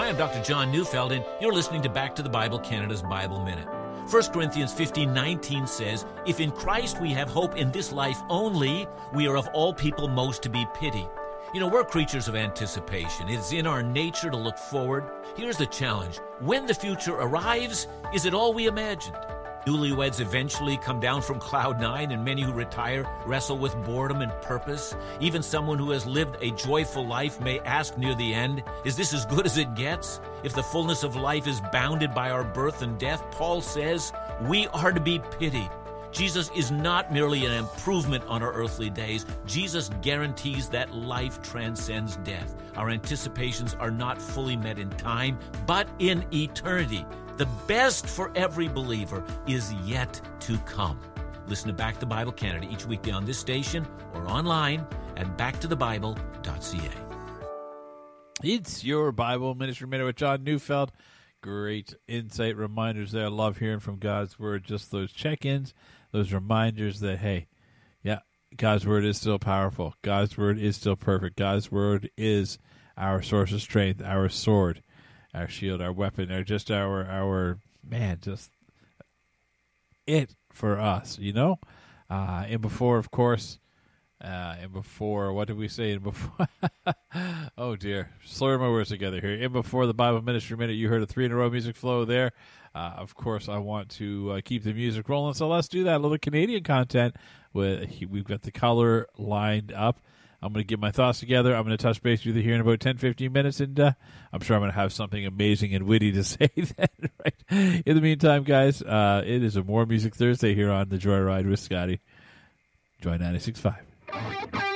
Hi, I'm Dr. John Neufeld, and you're listening to Back to the Bible, Canada's Bible Minute. 1 Corinthians 15:19 says, "If in Christ we have hope in this life only, we are of all people most to be pitied." You know, we're creatures of anticipation. It's in our nature to look forward. Here's the challenge. When the future arrives, is it all we imagined? Newlyweds eventually come down from cloud nine, and many who retire wrestle with boredom and purpose. Even someone who has lived a joyful life may ask near the end, is this as good as it gets? If the fullness of life is bounded by our birth and death, Paul says, we are to be pitied. Jesus is not merely an improvement on our earthly days. Jesus guarantees that life transcends death. Our anticipations are not fully met in time, but in eternity. The best for every believer is yet to come. Listen to Back to the Bible Canada each weekday on this station or online at backtothebible.ca. It's your Bible Ministry Minute with John Neufeld. Great insight, reminders there. I love hearing from God's Word. Just those check-ins, those reminders that, hey, yeah, God's Word is still powerful. God's Word is still perfect. God's Word is our source of strength, our sword, our shield, our weapon, or just our man, just it for us, you know? And before, of course, what did we say? And before, oh dear, slur my words together here. And before the Bible Ministry Minute, you heard a 3-in-a-row music flow there. Of course, I want to keep the music rolling, so let's do that. A little Canadian content. We've got the color lined up. I'm going to get my thoughts together. I'm going to touch base with you here in about 10, 15 minutes, and I'm sure I'm going to have something amazing and witty to say then, right? In the meantime, guys, it is a More Music Thursday here on The Joyride with Scotty. Joy 96.5.